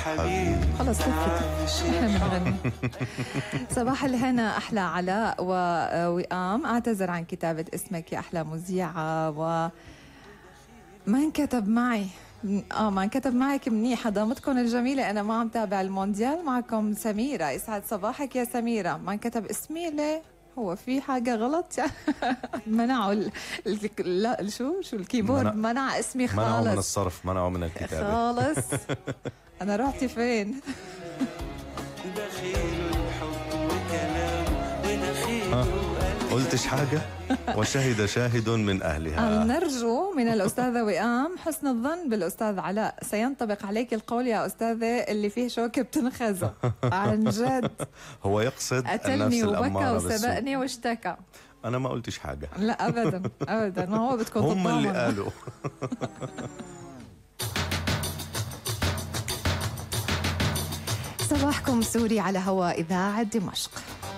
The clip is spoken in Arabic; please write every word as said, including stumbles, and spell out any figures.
حبيبي. خلص طفت احنا بنغني. صباح الهنا أحلى علاء ووئام. أعتذر عن كتابة اسمك يا أحلى مذيعة، و ما انكتب معي. اه ما انكتب معك منيحة ضامتكم الجميلة. أنا ما عم تابع المونديال. معكم سميرة. يسعد صباحك يا سميرة. ما انكتب اسمي ليه؟ هو في حاجة غلط يعني؟ منعوا ال... ال... لا شو شو الكيبورد منع, منع اسمي خالص. منعوا من الصرف، منعوا من الكتابة خالص. أنا رحتي فين؟ قلتش حاجة؟ وشهد شاهد من أهلها. نرجو من الأستاذة وئام حسن الظن بالأستاذ علاء. سينطبق عليك القول يا أستاذة اللي فيه شوكة بتنخزى. عن جد هو يقصد النفس قتلني الأمارة وبكى وسبقني واشتكى. أنا ما قلتش حاجة. لا أبدا أبدا، ما هو بدكم هم اللي قالوا. صباحكم سوري على هوا إذاعة دمشق.